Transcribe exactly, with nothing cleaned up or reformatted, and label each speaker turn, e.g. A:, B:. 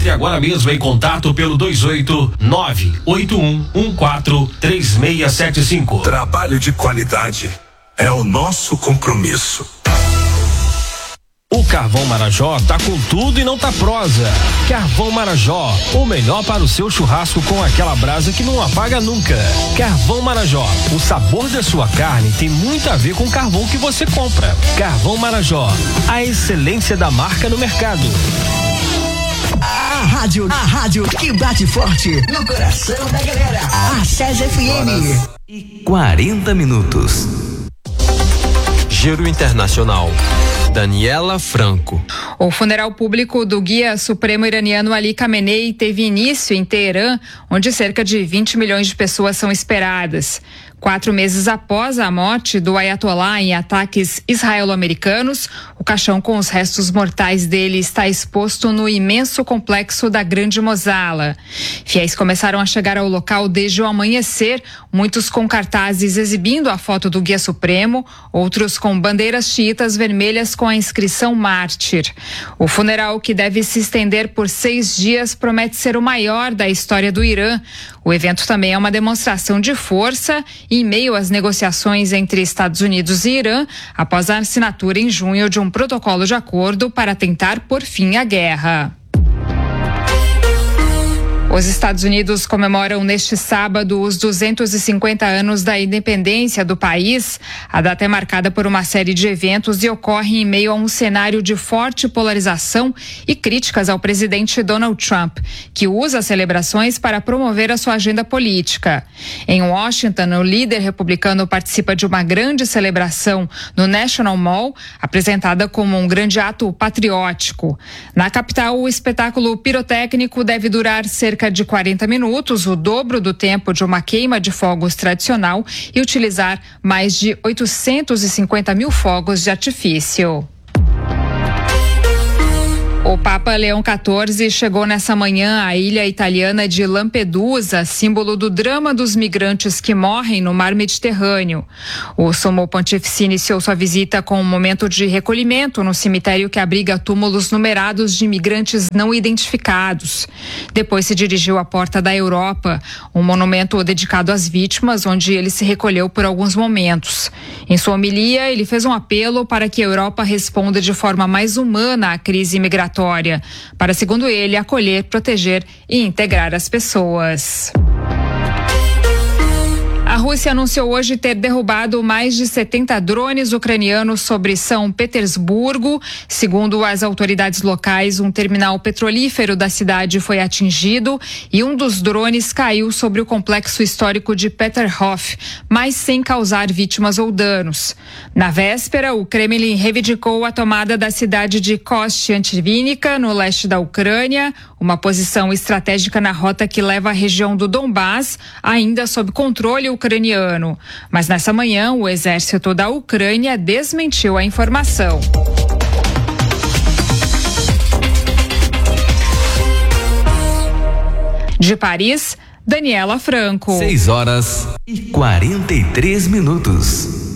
A: Entre agora mesmo em contato pelo dois oito nove oito um um quatro três seis sete cinco.
B: Trabalho de qualidade é o nosso compromisso.
A: O Carvão Marajó tá com tudo e não tá prosa. Carvão Marajó, o melhor para o seu churrasco com aquela brasa que não apaga nunca. Carvão Marajó, o sabor da sua carne tem muito a ver com o carvão que você compra. Carvão Marajó, a excelência da marca no mercado.
C: A rádio, a rádio que bate forte no coração da galera. A SESI F M.
D: E quarenta minutos. Giro Internacional. Daniela Franco.
E: O funeral público do guia supremo iraniano Ali Khamenei teve início em Teherã, onde cerca de vinte milhões de pessoas são esperadas. Quatro meses após a morte do Ayatollah em ataques israelo-americanos, o caixão com os restos mortais dele está exposto no imenso complexo da Grande Mosala. Fiéis começaram a chegar ao local desde o amanhecer, muitos com cartazes exibindo a foto do guia supremo, outros com bandeiras xiitas vermelhas com a inscrição mártir. O funeral, que deve se estender por seis dias, promete ser o maior da história do Irã. O evento também é uma demonstração de força em meio às negociações entre Estados Unidos e Irã, após a assinatura em junho de um protocolo de acordo para tentar pôr fim à guerra. Os Estados Unidos comemoram neste sábado os duzentos e cinquenta anos da independência do país. A data é marcada por uma série de eventos e ocorre em meio a um cenário de forte polarização e críticas ao presidente Donald Trump, que usa as celebrações para promover a sua agenda política. Em Washington, o líder republicano participa de uma grande celebração no National Mall, apresentada como um grande ato patriótico. Na capital, o espetáculo pirotécnico deve durar cerca de quarenta minutos, o dobro do tempo de uma queima de fogos tradicional, e utilizar mais de oitocentos e cinquenta mil fogos de artifício. O Papa Leão quatorze chegou nessa manhã à ilha italiana de Lampedusa, símbolo do drama dos migrantes que morrem no mar Mediterrâneo. O Sumo Pontífice iniciou sua visita com um momento de recolhimento no cemitério que abriga túmulos numerados de imigrantes não identificados. Depois se dirigiu à Porta da Europa, um monumento dedicado às vítimas, onde ele se recolheu por alguns momentos. Em sua homilia, ele fez um apelo para que a Europa responda de forma mais humana à crise migratória, para, segundo ele, acolher, proteger e integrar as pessoas. A Rússia anunciou hoje ter derrubado mais de setenta drones ucranianos sobre São Petersburgo. Segundo as autoridades locais, um terminal petrolífero da cidade foi atingido e um dos drones caiu sobre o complexo histórico de Peterhof, mas sem causar vítimas ou danos. Na véspera, o Kremlin reivindicou a tomada da cidade de Kostiantvinica, no leste da Ucrânia, uma posição estratégica na rota que leva à região do Donbás, ainda sob controle ucraniano. Mas nessa manhã, o exército da Ucrânia desmentiu a informação. De Paris, Daniela Franco.
D: seis horas e quarenta e três minutos.